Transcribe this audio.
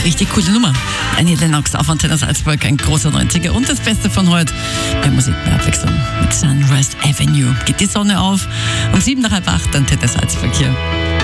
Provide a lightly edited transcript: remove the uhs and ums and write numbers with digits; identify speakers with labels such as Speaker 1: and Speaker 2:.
Speaker 1: richtig coole Nummer. Annie Lennox auf Antenne Salzburg, ein großer 90er. Und das Beste von heute, mehr Musik, mehr Abwechslung. Mit Sunrise Avenue geht die Sonne auf. Um 7 nach halb 8, Antenne Salzburg hier.